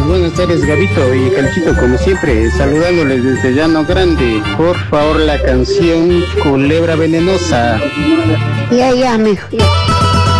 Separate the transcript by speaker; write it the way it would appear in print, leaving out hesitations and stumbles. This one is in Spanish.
Speaker 1: buenas tardes, Gabito y Calchito, como siempre, saludándoles desde Llano Grande. Por favor, la canción Culebra Venenosa.
Speaker 2: Ya, mijo, ya.